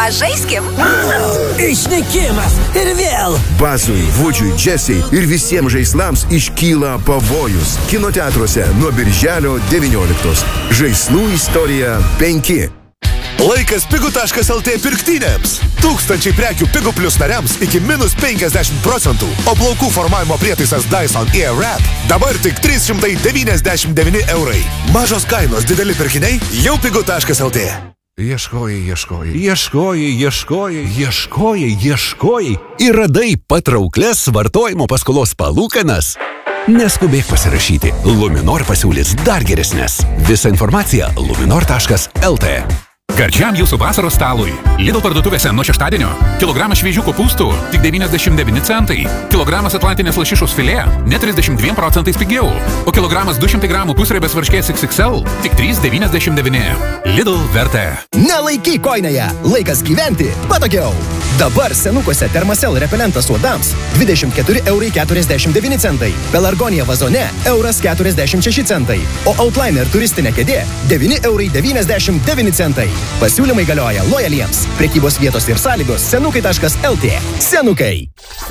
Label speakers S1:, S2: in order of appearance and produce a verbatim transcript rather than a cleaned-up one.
S1: Pažaiskim.
S2: Išnykimas ir vėl.
S3: Bazui, Vudžiui, Džesiai ir visiems žaislams iškyla pavojus. Kinoteatruose nuo birželio devynioliktos. Žaislų istorija penki.
S4: Laikas pigu taškas el tė pirktynėms. Tūkstančiai prekių Pigu Plus nariams iki minus penkiasdešimt procentų. O plaukų formavimo prietaisas Dyson Airwrap dabar tik trys šimtai devyniasdešimt devyni eurai. Mažos kainos, dideli pirkiniai jau pigu taškas el tė.
S5: Ieškojai, ieškojai, ieškojai, ieškojai, ieškojai, ieškojai ir radai patrauklias vartojimo paskolos palūkanas. Neskubėk pasirašyti. Luminor pasiūlys dar geresnės. Visa informacija luminor taškas el tė.
S6: Gardžiam jūsų vasaros stalui. Lidl parduotuvėse nuo šeštadienio. Kilogramas šviežių kopūstų tik devyniasdešimt devyni centai. Kilogramas atlantinės lašišos filė net trisdešimt dviem procentais pigiau. O kilogramas du šimtai gramų pusriebės varškės iks iks el tik trys devyniasdešimt devyni. Lidl vertė.
S7: Nelaikyk koinėje. Laikas gyventi patogiau. Dabar senukuose Termacell repelentas uodams dvidešimt keturi eurai keturiasdešimt devyni centai. Pelargonija vazone euras keturiasdešimt šeši centai. O Outliner turistinė kėdė devyni eurai devyniasdešimt devyni centai. Pasiūlymai galioja lojaliems. Prekybos vietos ir sąlygos senukai taškas el tė. Senukai.